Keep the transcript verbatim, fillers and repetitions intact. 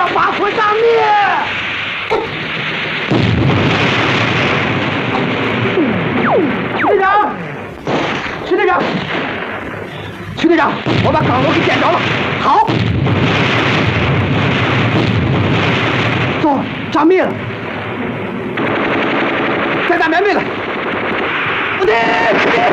要把火炸灭！徐队长，徐队长，徐队长，我把岗楼给点着了。好，走，炸灭了，再打棉被来。不对，不对。